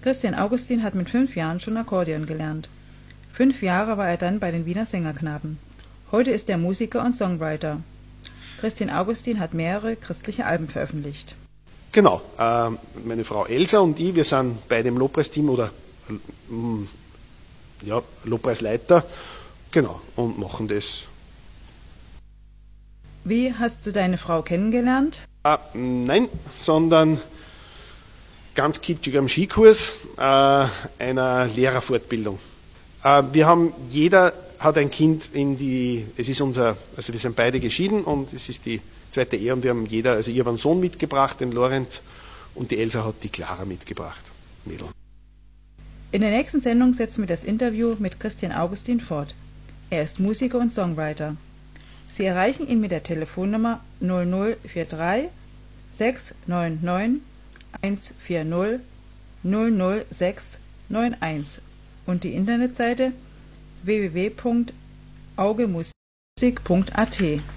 Christian Augustin hat mit 5 Jahren schon Akkordeon gelernt. 5 Jahre war er dann bei den Wiener Sängerknaben. Heute ist er Musiker und Songwriter. Christian Augustin hat mehrere christliche Alben veröffentlicht. Genau, meine Frau Elsa und ich, wir sind beide im Lobpreisteam oder Lobpreisleiter, genau, und machen das. Wie hast du deine Frau kennengelernt? Nein, sondern ganz kitschig am Skikurs einer Lehrerfortbildung. Jeder hat ein Kind wir sind beide geschieden und es ist die zweite Ehe und wir haben ich habe einen Sohn mitgebracht, den Lorenz, und die Elsa hat die Clara mitgebracht, Mädel. In der nächsten Sendung setzen wir das Interview mit Christian Augustin fort. Er ist Musiker und Songwriter. Sie erreichen ihn mit der Telefonnummer 0043 699 140 00691 und die Internetseite www.augemusik.at.